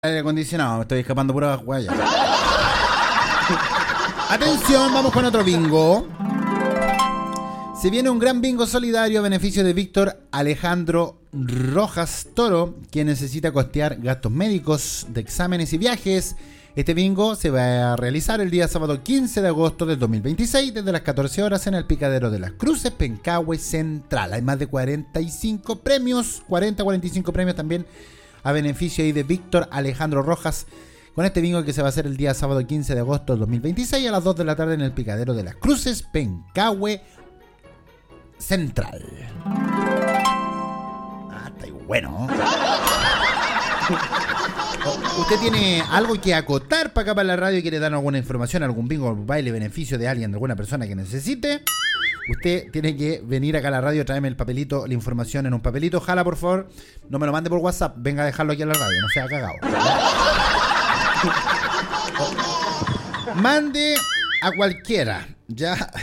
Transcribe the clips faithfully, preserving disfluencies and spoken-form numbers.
Aire acondicionado, me estoy escapando pura guaya. Atención, vamos con otro bingo. Se viene un gran bingo solidario a beneficio de Víctor Alejandro Rojas Toro, quien necesita costear gastos médicos, de exámenes y viajes. Este bingo se va a realizar el día sábado quince de agosto del dos mil veintiséis desde las catorce horas en el Picadero de las Cruces, Pencahue Central. Hay más de cuarenta y cinco premios, cuarenta a cuarenta y cinco premios también a beneficio ahí de Víctor Alejandro Rojas, con este bingo que se va a hacer el día sábado quince de agosto del dos mil veintiséis a las dos de la tarde en el Picadero de las Cruces, Pencahue Central. Ah, está bueno. ¿Usted tiene algo que acotar para acá para la radio y quiere dar alguna información, algún bingo, baile, beneficio de alguien, de alguna persona que necesite? Usted tiene que venir acá a la radio, traerme el papelito, la información en un papelito. Ojalá, por favor, no me lo mande por WhatsApp. Venga a dejarlo aquí a la radio, no sea cagado. Mande a cualquiera, ya.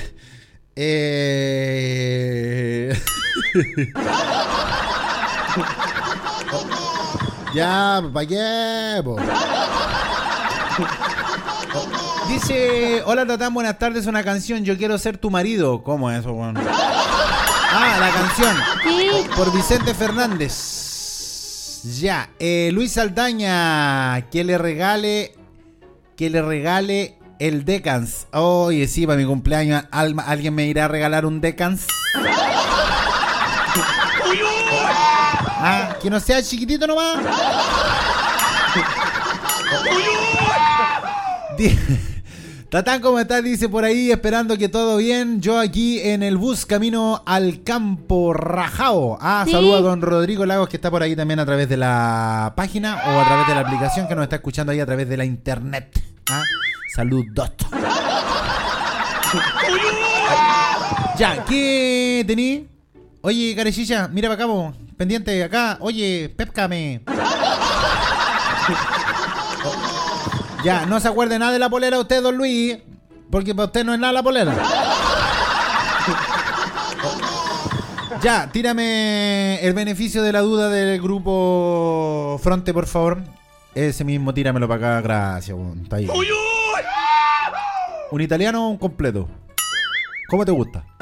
Eh... ya, ¿para qué, po? Dice, hola Tatán, buenas tardes, una canción, yo quiero ser tu marido. ¿Cómo es eso, bueno? Ah, la canción. Sí. Por Vicente Fernández. Ya, eh, Luis Saldaña, que le regale, que le regale el Decans. Oye, sí, para mi cumpleaños, Alma, ¿alguien me irá a regalar un Decans? Ah, que no sea chiquitito nomás. Tatán, ¿cómo estás? Dice por ahí, esperando que todo bien. Yo aquí en el bus camino al campo Rajao. Ah, Sí. saludo a don Rodrigo Lagos, que está por ahí también a través de la página o a través de la aplicación, que nos está escuchando ahí a través de la internet. Ah, saludos. Ya, ¿qué tení? Oye, Carechilla, mira para acá, po. Pendiente acá. Oye, pépcame. Ya, no se acuerde nada de la polera usted, don Luis, porque para usted no es nada la polera. Ya, tírame el beneficio de la duda del grupo Fronte, por favor. Ese mismo, tíramelo para acá, gracias. Bueno, está ahí. ¿Un italiano o un completo? ¿Cómo te gusta?